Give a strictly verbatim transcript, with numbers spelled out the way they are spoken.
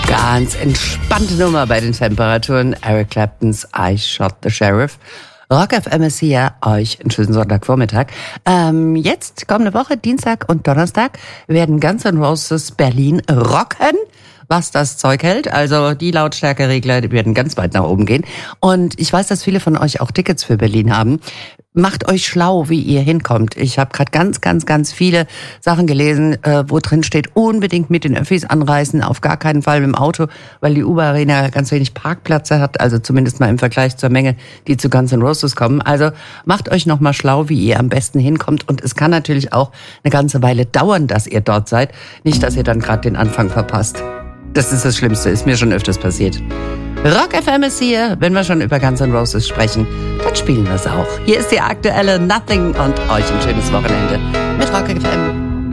Ganz entspannte Nummer bei den Temperaturen. Eric Claptons I Shot the Sheriff. Rock F M ist hier. Euch einen schönen Sonntagvormittag. Ähm, jetzt, kommende Woche, Dienstag und Donnerstag, werden Guns N' Roses Berlin rocken, was das Zeug hält. Also die Lautstärkeregler, die werden ganz weit nach oben gehen. Und ich weiß, dass viele von euch auch Tickets für Berlin haben. Macht euch schlau, wie ihr hinkommt. Ich habe gerade ganz, ganz, ganz viele Sachen gelesen, äh, wo drin steht, unbedingt mit den Öffis anreisen, auf gar keinen Fall mit dem Auto, weil die U-Bahn Arena ganz wenig Parkplätze hat, also zumindest mal im Vergleich zur Menge, die zu Guns N' Roses kommen. Also macht euch nochmal schlau, wie ihr am besten hinkommt. Und es kann natürlich auch eine ganze Weile dauern, dass ihr dort seid. Nicht, dass ihr dann gerade den Anfang verpasst. Das ist das Schlimmste, ist mir schon öfters passiert. Rock F M ist hier. Wenn wir schon über Guns N' Roses sprechen, dann spielen wir es auch. Hier ist die aktuelle Nothing und euch ein schönes Wochenende mit Rock F M.